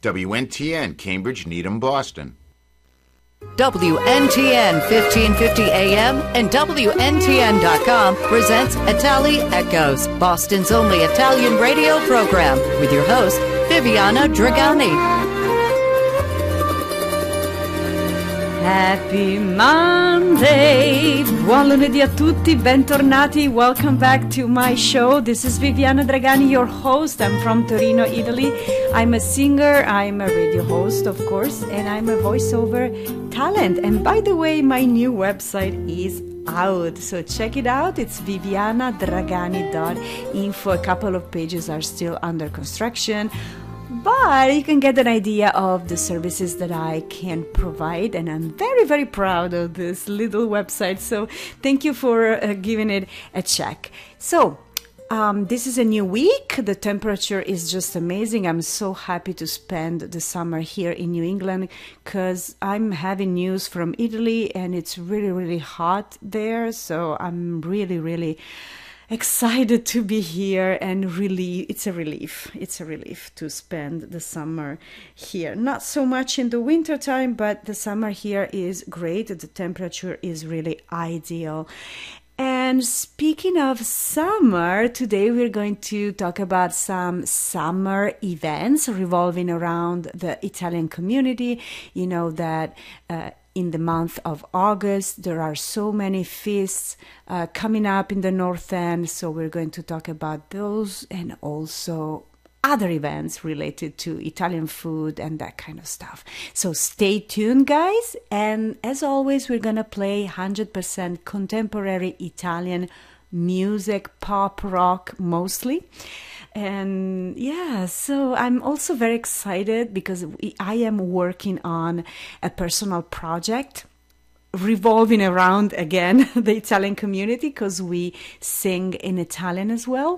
WNTN, Cambridge, Needham, Boston. WNTN 1550 AM and WNTN.com presents Itali Echoes, Boston's only Italian radio program, with your host, Viviana Dragani. Happy Monday! Buon lunedì a tutti, bentornati. Welcome back to my show. This is Viviana Dragani, your host. I'm from Torino, Italy. I'm a singer, I'm a radio host, of course, and I'm a voiceover talent. And by the way, my new website is out, so check it out. It's vivianadragani.info. A couple of pages are still under construction, but you can get an idea of the services that I can provide, and I'm very, very proud of this little website, so thank you for giving it a check. So this is a new week. The temperature is just amazing. I'm so happy to spend the summer here in New England because I'm having news from Italy and it's really, really hot there, so I'm really, really excited to be here, and really it's a relief to spend the summer here. Not so much in the winter time, but the summer here is great. The temperature is really ideal. And speaking of summer, today we're going to talk about some summer events revolving around the Italian community. You know that in the month of August, there are so many feasts coming up in the North End, so we're going to talk about those and also other events related to Italian food and that kind of stuff. So stay tuned, guys, and as always, we're going to play 100% contemporary Italian music, pop, rock mostly. And yeah, so I'm also very excited because I am working on a personal project revolving around, again, the Italian community, because we sing in Italian as well.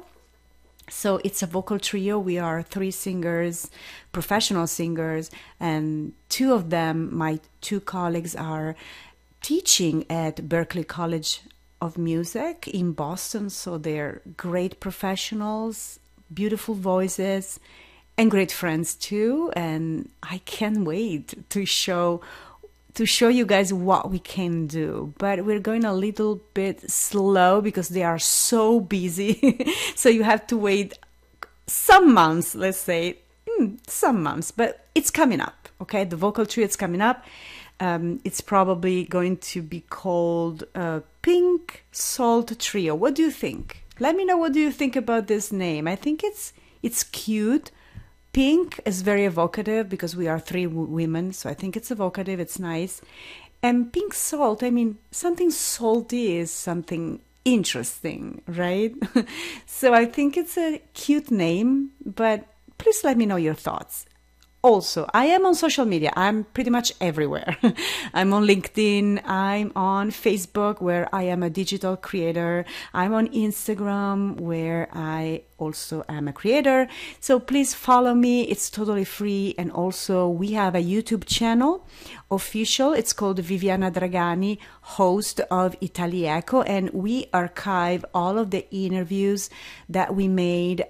So it's a vocal trio. We are 3 singers, professional singers, and 2 of them, my 2 colleagues, are teaching at Berklee College of Music in Boston. So they're great professionals, beautiful voices, and great friends too. And I can't wait to show you guys what we can do. But we're going a little bit slow because they are so busy. So you have to wait some months, let's say, some months, but it's coming up. Okay, the vocal trio is coming up. It's probably going to be called Pink Salt Trio. What do you think? Let me know, what do you think about this name? I think it's cute. Pink is very evocative because we are 3 women, so I think it's evocative, it's nice. And pink salt, I mean, something salty is something interesting, right? So I think it's a cute name, but please let me know your thoughts. Also, I am on social media. I'm pretty much everywhere. I'm on LinkedIn. I'm on Facebook, where I am a digital creator. I'm on Instagram, where I also am a creator. So please follow me. It's totally free. And also, we have a YouTube channel, official. It's called Viviana Dragani, host of Itali Echo. And we archive all of the interviews that we made.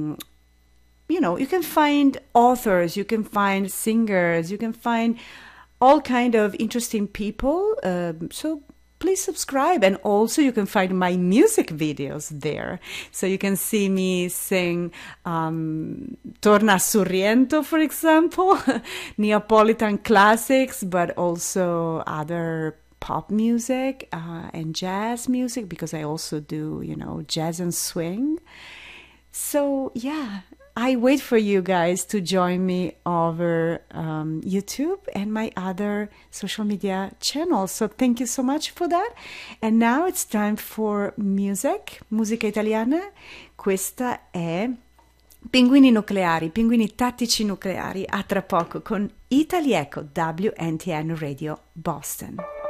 You know, you can find authors, you can find singers, you can find all kind of interesting people. So please subscribe. And also you can find my music videos there. So you can see me sing Torna a Sorrento, for example, Neapolitan classics, but also other pop music and jazz music, because I also do, you know, jazz and swing. So yeah, I wait for you guys to join me over YouTube and my other social media channels. So thank you so much for that. And now it's time for music, musica italiana. Questa è Pinguini nucleari, pinguini tattici nucleari. A tra poco con Itali Echo, WNTN Radio Boston.